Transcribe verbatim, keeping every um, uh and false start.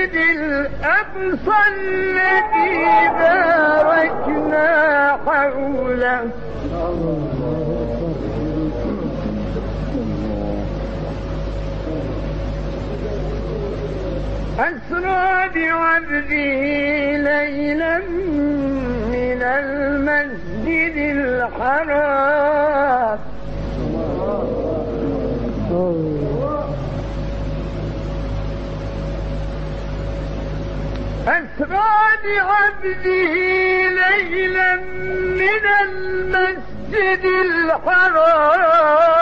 الأقصى الذي باركنا حوله أسرى بعبده ليلا من المسجد الحرام أسرى بعبده ليلا من المسجد الحرام